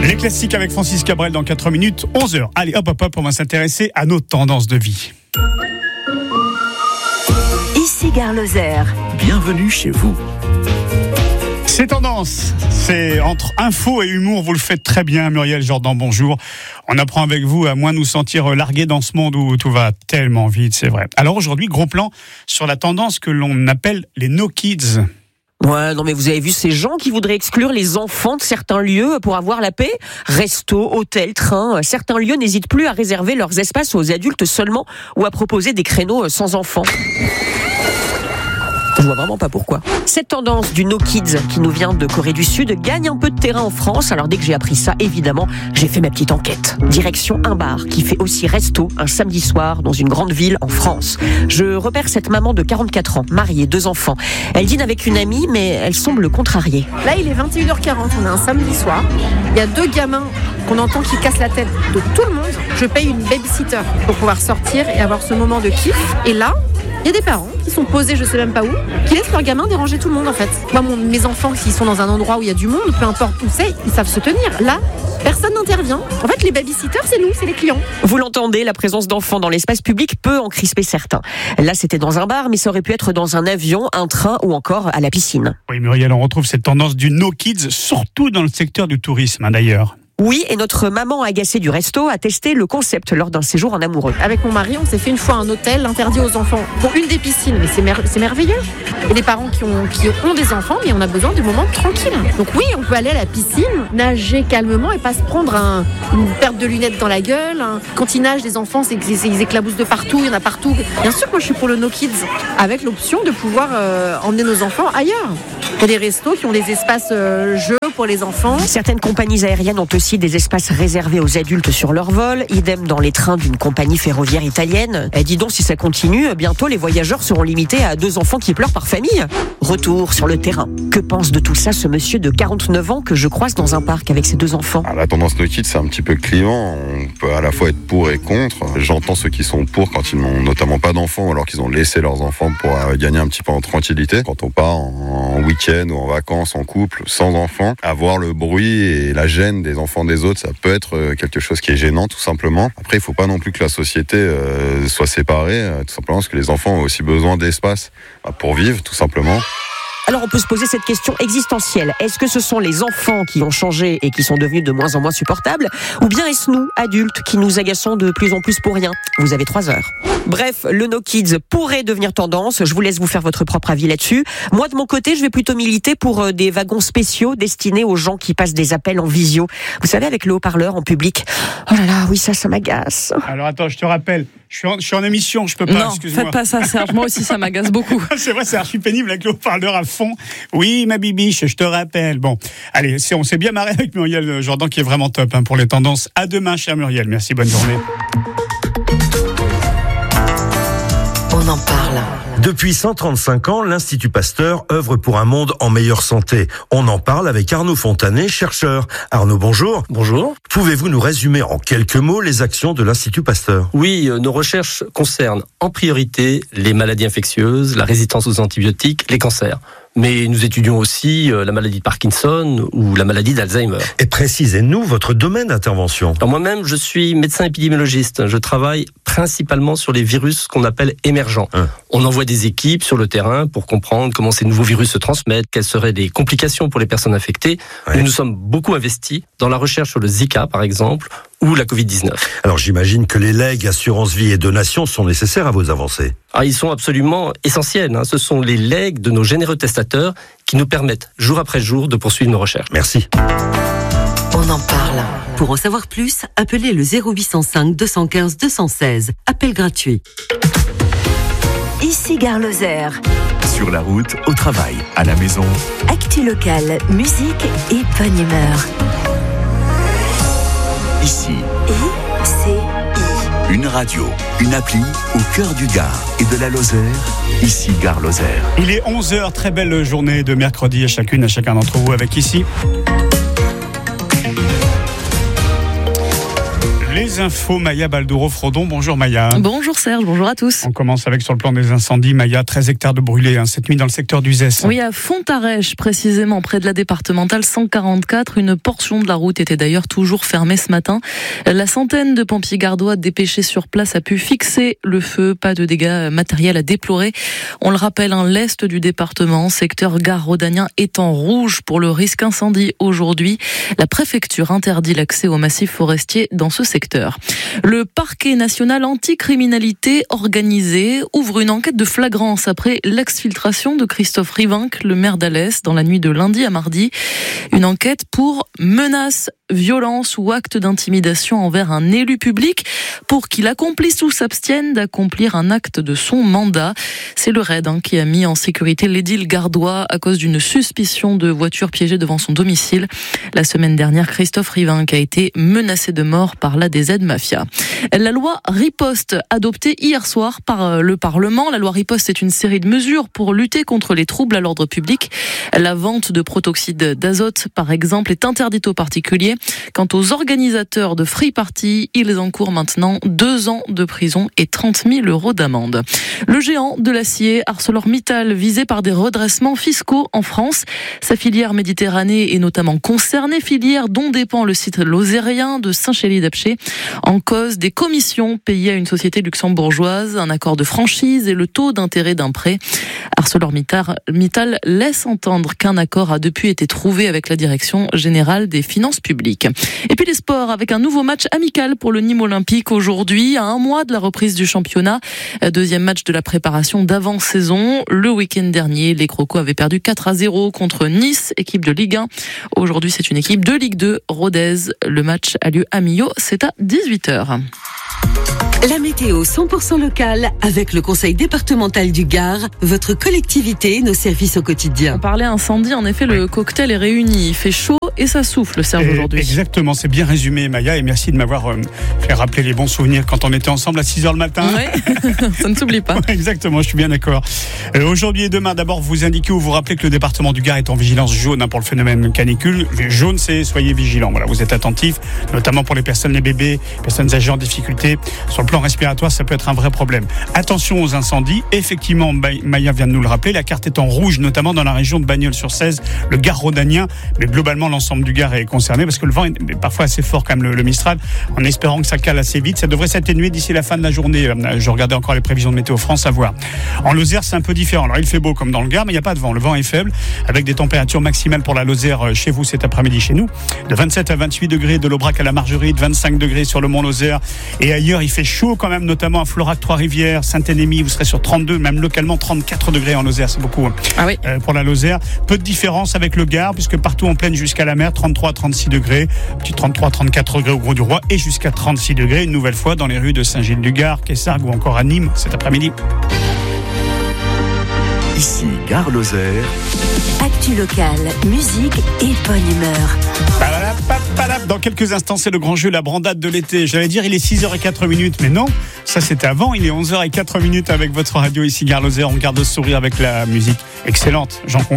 Les classiques avec Francis Cabrel dans 4 minutes, 11h. Allez, hop, on va s'intéresser à nos tendances de vie. Ici Gare Lozère. Bienvenue chez vous. Ces tendances, c'est entre info et humour, vous le faites très bien, Muriel Jordan, bonjour. On apprend avec vous à moins nous sentir largués dans ce monde où tout va tellement vite, c'est vrai. Alors aujourd'hui, gros plan sur la tendance que l'on appelle les no kids. Ouais, non mais vous avez vu ces gens qui voudraient exclure les enfants de certains lieux pour avoir la paix ? Resto, hôtel, train, certains lieux n'hésitent plus à réserver leurs espaces aux adultes seulement ou à proposer des créneaux sans enfants. Je vois vraiment pas pourquoi. Cette tendance du No Kids qui nous vient de Corée du Sud gagne un peu de terrain en France. Alors dès que j'ai appris ça, évidemment, j'ai fait ma petite enquête. Direction un bar qui fait aussi resto un samedi soir dans une grande ville en France. Je repère cette maman de 44 ans, mariée, 2 enfants. Elle dîne avec une amie, mais elle semble contrariée. Là, il est 21h40, on est un samedi soir. Il y a 2 gamins qu'on entend qui cassent la tête de tout le monde. Je paye une babysitter pour pouvoir sortir et avoir ce moment de kiff. Et là, il y a des parents qui sont posés, je sais même pas où, qui laissent leurs gamins déranger tout le monde en fait. Moi, mes enfants, s'ils sont dans un endroit où il y a du monde, peu importe où c'est, ils savent se tenir. Là, personne n'intervient. En fait, les babysitters, c'est nous, c'est les clients. Vous l'entendez, la présence d'enfants dans l'espace public peut en crisper certains. Là, c'était dans un bar, mais ça aurait pu être dans un avion, un train ou encore à la piscine. Oui, Muriel, on retrouve cette tendance du no kids, surtout dans le secteur du tourisme, d'ailleurs. Oui, et notre maman agacée du resto a testé le concept lors d'un séjour en amoureux. Avec mon mari, on s'est fait une fois un hôtel interdit aux enfants pour une des piscines, mais c'est merveilleux. Il y a des parents qui ont des enfants, mais on a besoin de moments tranquilles. Donc oui, on peut aller à la piscine, nager calmement et pas se prendre une perte de lunettes dans la gueule. Quand ils nagent, les enfants, ils éclaboussent de partout, il y en a partout. Bien sûr, moi je suis pour le No Kids, avec l'option de pouvoir emmener nos enfants ailleurs. Il y a des restos qui ont des espaces jeux pour les enfants. Certaines compagnies aériennes ont aussi des espaces réservés aux adultes sur leur vol, idem dans les trains d'une compagnie ferroviaire italienne. Et dis donc, si ça continue, bientôt les voyageurs seront limités à 2 enfants qui pleurent par famille. Retour sur le terrain. Que pense de tout ça ce monsieur de 49 ans que je croise dans un parc avec ses 2 enfants ? La tendance no kids, c'est un petit peu clivant. On peut à la fois être pour et contre. J'entends ceux qui sont pour quand ils n'ont notamment pas d'enfants ou alors qu'ils ont laissé leurs enfants pour gagner un petit peu en tranquillité. Quand on part en week-end ou en vacances en couple sans enfants, avoir le bruit et la gêne des enfants des autres, ça peut être quelque chose qui est gênant tout simplement. Après, il faut pas non plus que la société soit séparée, tout simplement parce que les enfants ont aussi besoin d'espace pour vivre tout simplement. Alors on peut se poser cette question existentielle. Est-ce que ce sont les enfants qui ont changé et qui sont devenus de moins en moins supportables ? Ou bien est-ce nous, adultes, qui nous agaçons de plus en plus pour rien ? Vous avez 3 heures. Bref, le No Kids pourrait devenir tendance. Je vous laisse vous faire votre propre avis là-dessus. Moi, de mon côté, je vais plutôt militer pour des wagons spéciaux destinés aux gens qui passent des appels en visio. Vous savez, avec le haut-parleur en public. Oh là là, oui, ça m'agace. Alors attends, je te rappelle, je suis en émission, je peux pas, non, excuse-moi. Faites pas ça, Serge. Moi aussi, ça m'agace beaucoup. C'est vrai, c'est archi pénible avec le haut-parleur à fond. Oui, ma bibiche, je te rappelle. Bon, allez, on s'est bien marré avec Muriel Jordan qui est vraiment top pour les tendances. À demain, chère Muriel. Merci, bonne journée. On en parle. Depuis 135 ans, l'Institut Pasteur œuvre pour un monde en meilleure santé. On en parle avec Arnaud Fontanet, chercheur. Arnaud, bonjour. Bonjour. Pouvez-vous nous résumer en quelques mots les actions de l'Institut Pasteur ? Oui, nos recherches concernent en priorité les maladies infectieuses, la résistance aux antibiotiques, les cancers. Mais nous étudions aussi la maladie de Parkinson ou la maladie d'Alzheimer. Et précisez-nous votre domaine d'intervention. Alors moi-même, je suis médecin épidémiologiste. Je travaille principalement sur les virus qu'on appelle émergents. On envoie des équipes sur le terrain pour comprendre comment ces nouveaux virus se transmettent, quelles seraient les complications pour les personnes infectées. Nous nous sommes beaucoup investis dans la recherche sur le Zika, par exemple, ou la Covid-19. Alors j'imagine que les legs, assurance vie et donations sont nécessaires à vos avancées. Ils sont absolument essentiels. Ce sont les legs de nos généreux testateurs qui nous permettent, jour après jour, de poursuivre nos recherches. Merci. On en parle. Pour en savoir plus, appelez le 0805 215 216. Appel gratuit. Ici Gare Lozère. Sur la route, au travail, à la maison. Actu locale, musique et bonne humeur. Ici, ICI. une radio, une appli au cœur du Gard et de la Lozère. Ici Gare Lozère. Il est 11h, très belle journée de mercredi à chacun d'entre vous avec ici. Les infos, Maya Balduro-Frodon. Bonjour Maya. Bonjour Serge, bonjour à tous. On commence avec sur le plan des incendies, Maya, 13 hectares de brûlés cette nuit dans le secteur d'Uzès. Oui, à Fontarèche, précisément près de la départementale 144. Une portion de la route était d'ailleurs toujours fermée ce matin. La centaine de pompiers gardois dépêchés sur place a pu fixer le feu. Pas de dégâts matériels à déplorer. On le rappelle, l'est du département, secteur gare Rhodanien, est en rouge pour le risque incendie aujourd'hui. La préfecture interdit l'accès au massif forestier dans ce secteur. Le parquet national anticriminalité organisée ouvre une enquête de flagrance après l'exfiltration de Christophe Rivinc, le maire d'Alès, dans la nuit de lundi à mardi. Une enquête pour menaces, violence ou acte d'intimidation envers un élu public pour qu'il accomplisse ou s'abstienne d'accomplir un acte de son mandat. C'est le RAID qui a mis en sécurité l'édile gardois à cause d'une suspicion de voiture piégée devant son domicile. La semaine dernière, Christophe Rivinc a été menacé de mort par l'ADZ Mafia. La loi Riposte, adoptée hier soir par le Parlement. La loi Riposte est une série de mesures pour lutter contre les troubles à l'ordre public. La vente de protoxyde d'azote, par exemple, est interdite aux particuliers. Quant aux organisateurs de free party, ils encourent maintenant 2 ans de prison et 30 000 € d'amende. Le géant de l'acier, ArcelorMittal, visé par des redressements fiscaux en France. Sa filière Méditerranée est notamment concernée, filière dont dépend le site lozérien de Saint-Chély-d'Apcher. En cause, des commissions payées à une société luxembourgeoise, un accord de franchise et le taux d'intérêt d'un prêt. ArcelorMittal laisse entendre qu'un accord a depuis été trouvé avec la Direction générale des finances publiques. Et puis les sports, avec un nouveau match amical pour le Nîmes Olympique aujourd'hui, à 1 mois de la reprise du championnat. 2e match de la préparation d'avant-saison. Le week-end dernier, les Crocos avaient perdu 4-0 contre Nice, équipe de Ligue 1. Aujourd'hui, c'est une équipe de Ligue 2, Rodez. Le match a lieu à Millau, c'est à 18h. La météo 100% locale avec le Conseil départemental du Gard, votre collectivité, nos services au quotidien. On parlait incendie, en effet, le cocktail est réuni. Il fait chaud et ça souffle, Serge, aujourd'hui. Exactement, c'est bien résumé, Maya, et merci de m'avoir fait rappeler les bons souvenirs quand on était ensemble à 6h le matin. Oui, ça ne s'oublie pas. Exactement, je suis bien d'accord. Aujourd'hui et demain, d'abord, vous indiquez ou vous rappelez que le département du Gard est en vigilance jaune pour le phénomène canicule. Jaune, c'est soyez vigilants. Voilà, vous êtes attentifs, notamment pour les personnes, les bébés, personnes âgées en difficulté. Sur le plan respiratoire, ça peut être un vrai problème. Attention aux incendies. Effectivement, Maya vient de nous le rappeler, la carte est en rouge, notamment dans la région de Bagnols-sur-Cèze, le Gard Rhodanien, mais globalement l'ensemble du Gard est concerné parce que le vent est parfois assez fort quand même, le Mistral, en espérant que ça cale assez vite. Ça devrait s'atténuer d'ici la fin de la journée. Je regardais encore les prévisions de Météo France à voir. En Lozère, c'est un peu différent. Alors il fait beau comme dans le Gard, mais il n'y a pas de vent. Le vent est faible, avec des températures maximales pour la Lozère chez vous cet après-midi chez nous, de 27 à 28 degrés de l'Aubrac à la Margeride, 25 degrés sur le Mont Lozère, et ailleurs il fait chaud quand même, notamment à Florac, Trois-Rivières, Saint-Énémy, vous serez sur 32, même localement 34 degrés en Lozère, c'est beaucoup pour la Lozère. Peu de différence avec le Gard, puisque partout en plaine jusqu'à la mer, 33 à 36 degrés, petit 33 à 34 degrés au Gros-du-Roi, et jusqu'à 36 degrés, une nouvelle fois dans les rues de Saint-Gilles-du-Gard, Quessargues ou encore à Nîmes cet après-midi. Ici, Gare Lozère. Actu locale, musique et bonne humeur. Dans quelques instants, c'est le grand jeu, la brandade de l'été. J'allais dire, il est 6h04, mais non, ça c'était avant, il est 11h04 avec votre radio ici, Gare Lozère. On garde le sourire avec la musique excellente, j'en conviens.